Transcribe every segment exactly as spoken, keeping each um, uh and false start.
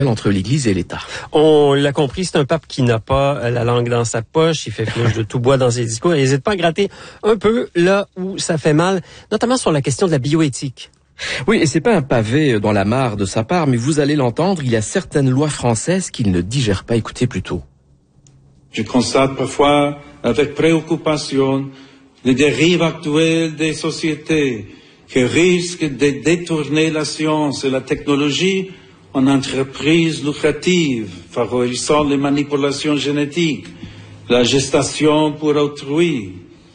entre l'Église et l'État. On l'a compris, c'est un pape qui n'a pas la langue dans sa poche, il fait flèche de tout bois dans ses discours, il n'hésite pas à gratter un peu là où ça fait mal, notamment sur la question de la bioéthique. Oui, et c'est pas un pavé dans la mare de sa part, mais vous allez l'entendre, il y a certaines lois françaises qu'il ne digère pas. Écoutez plutôt. Je constate parfois avec préoccupation les dérives actuelles des sociétés qui risquent de détourner la science et la technologie en entreprises lucratives, favorisant les manipulations génétiques, la gestation pour autrui,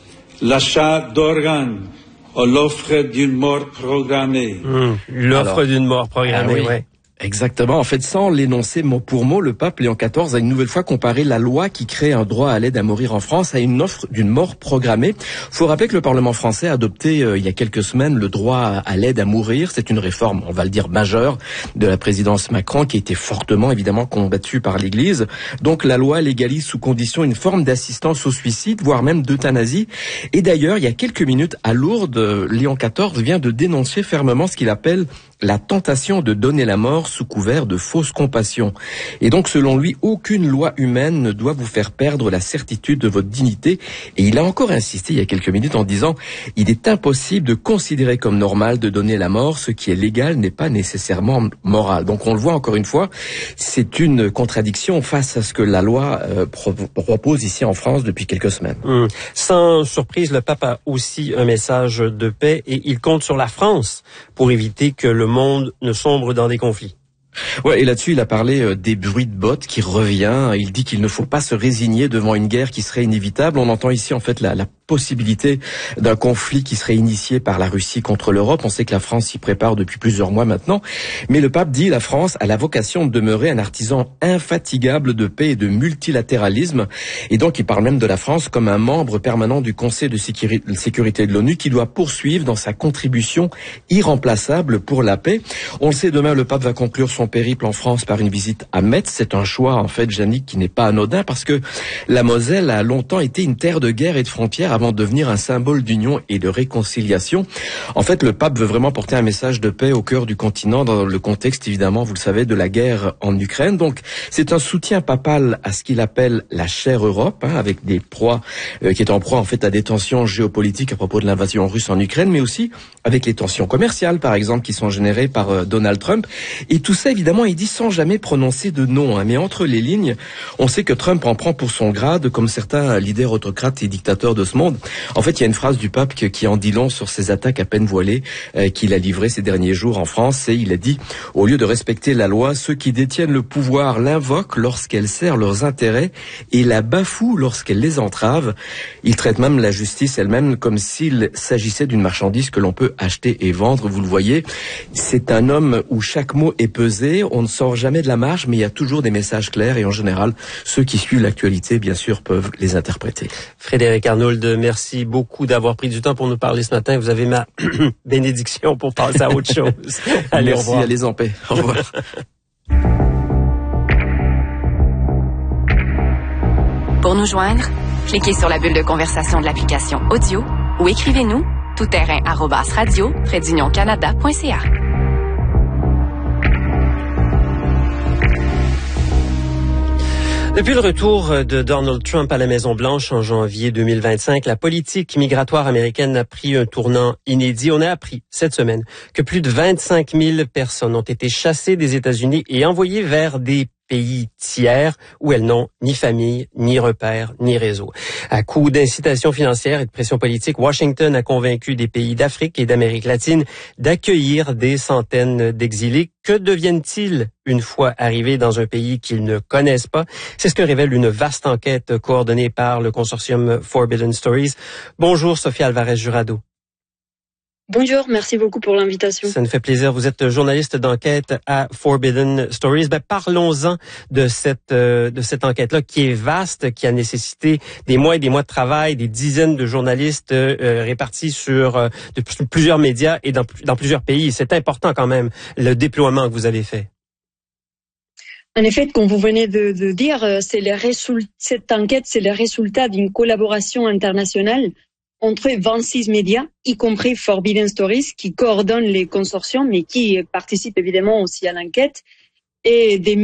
l'achat d'organes ou l'offre d'une mort programmée. Mmh, l'offre Alors, d'une mort programmée, ah oui. ouais. Exactement. En fait, sans l'énoncer mot pour mot, le pape Léon quatorze a une nouvelle fois comparé la loi qui crée un droit à l'aide à mourir en France à une offre d'une mort programmée. Faut rappeler que le Parlement français a adopté euh, il y a quelques semaines le droit à l'aide à mourir. C'est une réforme, on va le dire, majeure de la présidence Macron qui a été fortement, évidemment, combattue par l'Église. Donc, la loi légalise sous condition une forme d'assistance au suicide, voire même d'euthanasie. Et d'ailleurs, il y a quelques minutes, à Lourdes, Léon quatorze vient de dénoncer fermement ce qu'il appelle la tentation de donner la mort sous couvert de fausse compassion. Et donc, selon lui, aucune loi humaine ne doit vous faire perdre la certitude de votre dignité. Et il a encore insisté il y a quelques minutes en disant « Il est impossible de considérer comme normal de donner la mort. Ce qui est légal n'est pas nécessairement moral. » Donc, on le voit encore une fois, c'est une contradiction face à ce que la loi euh, propose ici en France depuis quelques semaines. Mmh. Sans surprise, le pape a aussi un message de paix et il compte sur la France pour éviter que le monde ne sombre dans des conflits. Ouais, et là-dessus, il a parlé euh, des bruits de bottes qui revient. Il dit qu'il ne faut pas se résigner devant une guerre qui serait inévitable. On entend ici, en fait, la, la possibilité d'un conflit qui serait initié par la Russie contre l'Europe. On sait que la France s'y prépare depuis plusieurs mois maintenant. Mais le pape dit la France a la vocation de demeurer un artisan infatigable de paix et de multilatéralisme. Et donc, il parle même de la France comme un membre permanent du Conseil de sécurité de l'ONU qui doit poursuivre dans sa contribution irremplaçable pour la paix. On le sait, demain, le pape va conclure son périple en France par une visite à Metz. C'est un choix, en fait, Jannick, qui n'est pas anodin parce que la Moselle a longtemps été une terre de guerre et de frontières avant de devenir un symbole d'union et de réconciliation. En fait, le pape veut vraiment porter un message de paix au cœur du continent dans le contexte, évidemment, vous le savez, de la guerre en Ukraine. Donc, c'est un soutien papal à ce qu'il appelle la chère Europe, hein, avec des proies, euh, qui est en proie, en fait, à des tensions géopolitiques à propos de l'invasion russe en Ukraine, mais aussi avec les tensions commerciales, par exemple, qui sont générées par euh, Donald Trump. Et tout ça, évidemment, il dit sans jamais prononcer de nom, hein, mais entre les lignes, on sait que Trump en prend pour son grade, comme certains leaders autocrates et dictateurs de ce monde. En fait, il y a une phrase du pape qui en dit long sur ces attaques à peine voilées euh, qu'il a livrées ces derniers jours en France. Et il a dit, au lieu de respecter la loi, ceux qui détiennent le pouvoir l'invoquent lorsqu'elle sert leurs intérêts et la bafouent lorsqu'elle les entrave. Il traite même la justice elle-même comme s'il s'agissait d'une marchandise que l'on peut acheter et vendre. Vous le voyez, c'est un homme où chaque mot est pesé. On ne sort jamais de la marge, mais il y a toujours des messages clairs et en général, ceux qui suivent l'actualité, bien sûr, peuvent les interpréter. Frédéric Arnould, merci beaucoup d'avoir pris du temps pour nous parler ce matin. Vous avez ma bénédiction pour passer à autre chose. Allez, merci, allez en paix. Au revoir. Pour nous joindre, cliquez sur la bulle de conversation de l'application Audio ou écrivez-nous toutterrain arobase radio trait d'union canada point c a. Depuis le retour de Donald Trump à la Maison-Blanche en janvier deux mille vingt-cinq, la politique migratoire américaine a pris un tournant inédit. On a appris cette semaine que plus de vingt-cinq mille personnes ont été chassées des États-Unis et envoyées vers des pays tiers où elles n'ont ni famille, ni repères, ni réseau. À coup d'incitation financière et de pression politique, Washington a convaincu des pays d'Afrique et d'Amérique latine d'accueillir des centaines d'exilés. Que deviennent-ils une fois arrivés dans un pays qu'ils ne connaissent pas? C'est ce que révèle une vaste enquête coordonnée par le consortium Forbidden Stories. Bonjour Sophia Alvarez-Jurado. Bonjour, merci beaucoup pour l'invitation. Ça nous fait plaisir. Vous êtes journaliste d'enquête à Forbidden Stories. Ben, parlons-en de cette euh, de cette enquête-là qui est vaste, qui a nécessité des mois et des mois de travail, des dizaines de journalistes euh, répartis sur euh, de plusieurs médias et dans, dans plusieurs pays. C'est important quand même le déploiement que vous avez fait. En effet, comme vous venez de, de dire, c'est le résul- cette enquête, c'est le résultat d'une collaboration internationale entre vingt-six médias, y compris Forbidden Stories, qui coordonne les consortiums, mais qui participe évidemment aussi à l'enquête, et des